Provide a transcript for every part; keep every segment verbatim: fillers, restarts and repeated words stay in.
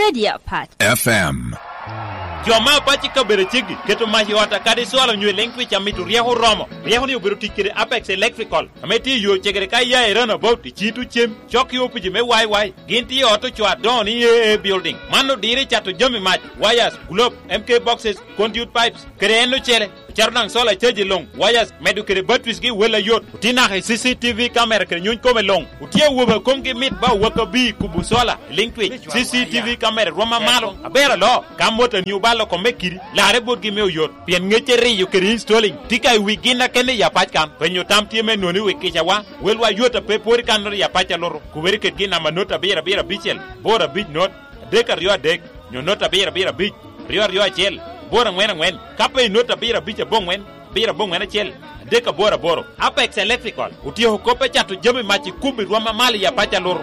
Radio Pat F M. Joma pachi ka bere chigi keto mahi wata kade swala nywe lengwi cha mitu rieho romo rieho ni ubiru tikire Apex Electrical ameti yo chegere kai ya erana bout chitu chem choki opiji me wai wai ginti auto chwa doni e building mano dire chato jomi mach wires globe M K boxes conduit pipes kreno chele charnang sola cheji long wires medu kere batwis gi wela yot utina he C C T V camera kere nyun kome long utie woba komgi mit ba waka bi kubu sola linkwi C C T V camera roma malo abera lo kamota new balo komekiri lare bodgi me yot pien ngechere yo kere installing tika wigina kene ya pachkam penyo tamtie me noni wekisha wa welwa yota pe pori kanor ya pacha loro kuberi ke gina manota bera bera bichel bora big not deka rio dek nyonota bera bera big rio rio chel bora ngwen ngwen kape nota bira bicha bongwen bira bongwen chel deka bora boro Apex Electrical utio kope chatu jomi machi kumbi rwama mali ya pacha loro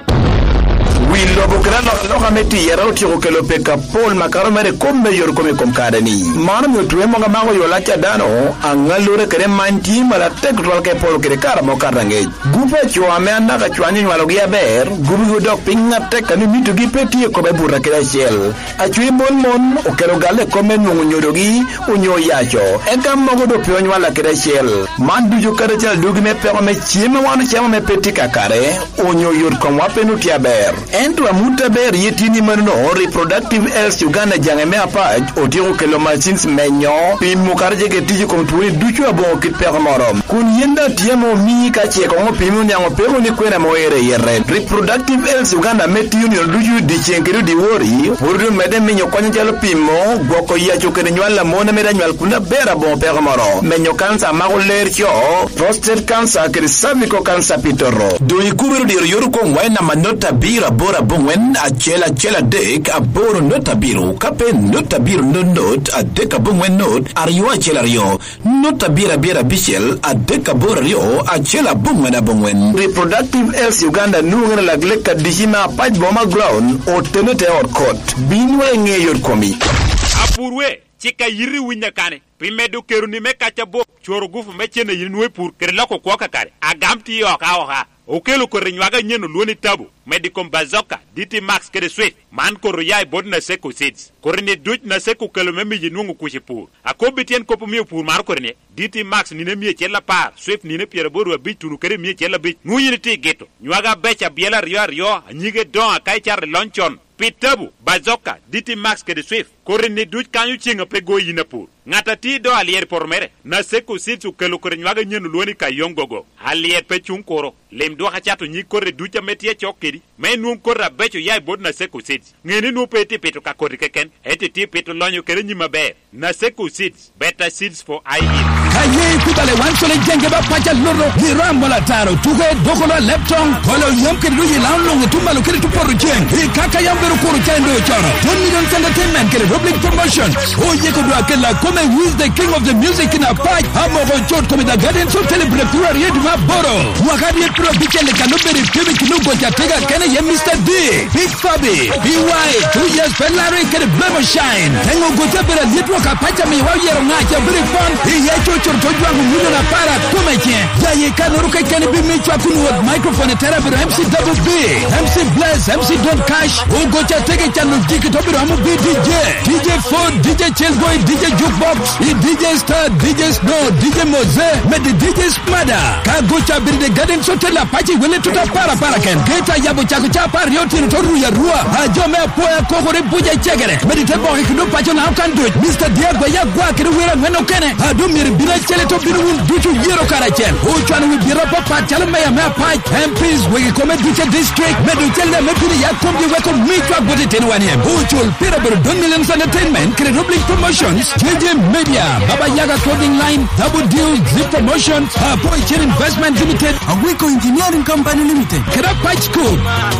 Willo bokrano no hameti yara utio kelo peka Paul makaro mere kombe yor kome komkada ni mano mi tuwe monga mango yola cha dano angalure kere manti mala tekral ke Paul kere kara mokarange gupa chwa me andaka chwanyi nwalogia ber gubi godok pinga teka ni mitu gipeti kobe burra kere shell achwi mon mon ukelo gale kome nungu nyodogi unyo yacho eka mogo do pio nwala kere shell mandu jo kare chal dugi me peko me chieme wana chiema me peti kakare unyo yor komwape nutia ber Entwa muta ber yetini mano reproductive health Uganda jangeme apaj otiro kelo machines menyo pin mukarje ke tiji komturi duchu abo kit per morom kun yenda tiemo mi ka che ko pimu nyango pego ni kwena moere yere reproductive health Uganda meti union duchu di chengeru di wori urdu mede menyo kwanya jalo pimo goko yacho kene nywala mona meda nywal kuna bera bo per morom menyo cancer magoler cho prostate cancer ke cervical cancer pitoro do ikubero di yoru ko wena manota bira bora bongwen a chela chela dek a boro nota biro kape nota biro no not a deka bongwen not ariwa chela rio nota bira bira bichel a deka bora rio a chela bongwen a bongwen reproductive health Uganda nungana lagleka dishima paj boma ground o tenete or court binwe nge yor komi apurwe chika yiri winya kane pimedo keru ni mekacha bo choro gufu mechene yinwe pur kerlako kwa kakare agamti yo kaoha okelo ko renywaga nyeno luoni tabu medicom bazoka dt max kede sweet man ko royai bod na seko seeds korne duj na seko kelo memi jinungu kushipur akobitien kopo mi pur mar korne dt max ni ne mi chela par sweet ni ne piere bodu bitunu kede mi chela bit nguyini ti geto nywaga becha biela rio rio nyige don akai char lonchon pitabu bazoka dt max kede sweet korne duj kanyu chinga pego yinapur ngata ti do alier pormere na seko seeds ukelo ko renywaga nyeno luoni kayongogo alier pechun koro lem do hachato nyi korre duja metie chokedi me nun korra becho yai bod na seko seeds ngeni nu peti peto ka korri keken eti ti peto lonyo kere nyima be na seko seeds better seeds for I eat kaye kubale wansole jenge ba pacha loro hirambo la taro tuge dokolo lepton kolo yomke duji launlo tumbalo kere tuporu jeng hi kaka yambero koro chendo choro one million entertainment kere public promotion oye ko do akela come who is the king of the music in a pipe hamo go chot come the garden so celebrate pura yedu maboro wakadi pro bichele kanobere kebe kinugo chatega kene ye Mister D Big Fabi B Y two years pelare kere blemo shine tengo gotebere yedu kapacha mi wa yero ngacha very fun he ye chocho tojwa ngulo na para komeche yaye kanoruka kene bi michwa kunu microphone terabero M C Double B M C Bless M C Don't Cash ugo chatega chano diki tobiro amu B D J D J Ford D J Chelboy D J Jukebox D J Star D J Snow D J Moze med D J Smada kagocha birde garden sotela pachi wele tuta para para ken geta yabo chako cha par yotin toru ya rua ajome poya kokore buja chegere medite bo kido pacho na kan do Mister Diego ya gwa kido wera ngeno kene adu mir bina chele to binu duchu yero karachen o chanu wi bira papa chale me me pa M Ps we come duche district medu chele me bini ya kombi we ko mitwa bodi tenwani o chul pira ber one million entertainment kre public promotions J J Media Baba Yaga clothing line double deal zip promotions boy chain investment limited Awiko engineering company limited kra patch code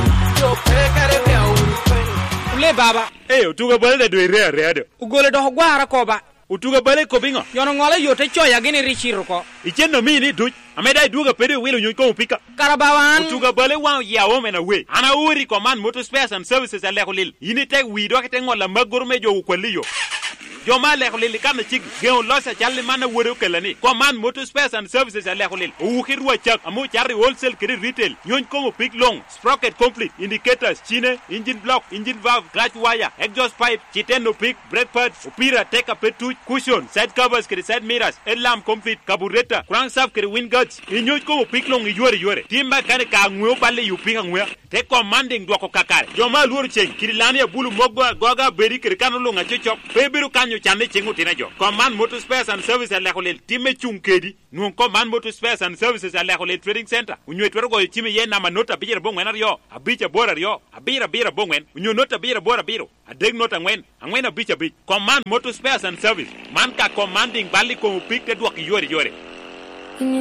ule baba eh utuga bale do ire ire ugole do gwara ko ba utuga bale ko bingo yono ngole yote choya gini richiro ko ichendo mini duj ameda duga pede welo nyuko pika karabawan utuga bale wa ya wo mena we ana uri command motor spares and services ale kolil yini tek wi do kete ngola magor mejo ko liyo joma le khulil kan chig geon losa challe mana woro kelani command motor spares and services ale khulil u khirwa chak amu chari wholesale kiri retail nyon ko pick long sprocket complete indicators chine engine block engine valve clutch wire exhaust pipe chiteno pick brake pads upira take a petu cushion side covers kiri side mirrors lamp complete carburetor crankshaft kiri wind guards inyo ko pick long yore yore timba kan ka ngwe balle yu pick ngwe te commanding dwako kakare joma luor cheng kiri lani ya bulu mogwa goga beri kiri kanulu nga chochok pebiru kanyo chande chengu tina jo command motor spares and services ale khulil time chungkedi nun command motor spares and services ale khulil trading center unyo twero go time ye na manota bijira bongwen aryo abicha bora ryo abira bira bongwen unyo nota bira bora biro adeg nota ngwen angwen abicha bich command motor spares and service man ka commanding bali ko pick te dwaki yore yore